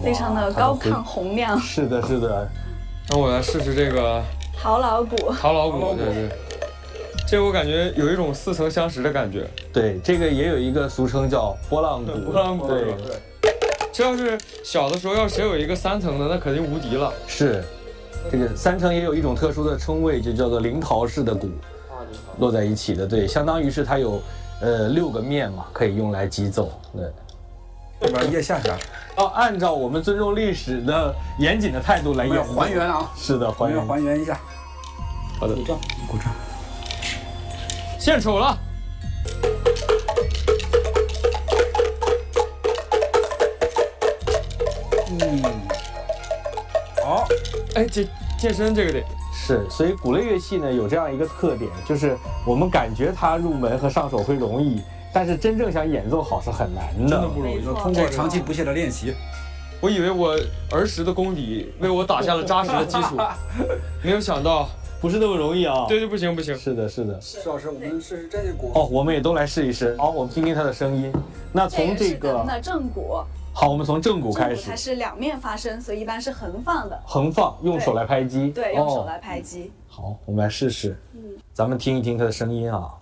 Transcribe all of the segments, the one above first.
非常的高亢洪亮。 是的，是的。 让我来试试这个陶老鼓。 陶老鼓，对对。这我感觉有一种似曾相识的感觉。 对，这个也有一个俗称叫拨浪鼓。 拨浪鼓，对。这要是小的时候，要谁有一个3层的，那肯定无敌了。 是，这个3层也有一种特殊的称谓，就叫做灵陶式的鼓，落在一起的。对，相当于是它有6个面嘛，可以用来击奏。对。 这边腋下下。 按照我们尊重历史的严谨的态度来还原啊。 是的，还原一下。 好的， 鼓掌，鼓掌。 献丑了。 好。 哎，健身这个得是，所以鼓类乐器呢有这样一个特点，就是我们感觉它入门和上手会容易，但是真正想演奏好是很难的， 真的不容易。 通过长期不懈的练习， 我以为我儿时的功底为我打下了扎实的基础，没有想到不是那么容易啊。 对，不行不行。 是的，是的。 施老师，我们试试这个鼓。 我们也都来试一试。好，我们听听它的声音。那从这个那正鼓。 好，我们从正鼓开始。 它是2面发声，所以一般是横放的。 横放，用手来拍击。 对，用手来拍击。 好，我们来试试。咱们听一听它的声音啊。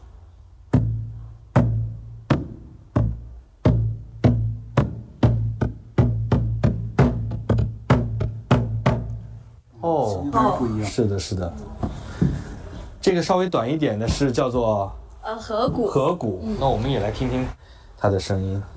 不一样。 是的，是的。这个稍微短一点的是叫做合鼓。 合鼓。那我们也来听听它的声音。